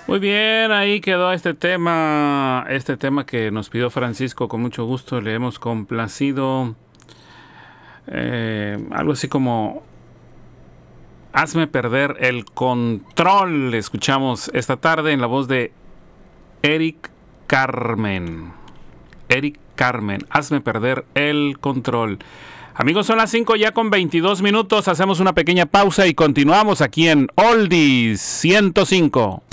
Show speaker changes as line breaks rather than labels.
Muy bien, ahí quedó este tema que nos pidió Francisco, con mucho gusto le hemos complacido. Algo así como Hazme perder el control. Escuchamos esta tarde en la voz de Eric Carmen. Eric Carmen, Hazme perder el control. Amigos, son las 5 ya con 22 minutos. Hacemos una pequeña pausa y continuamos aquí en Oldies 105.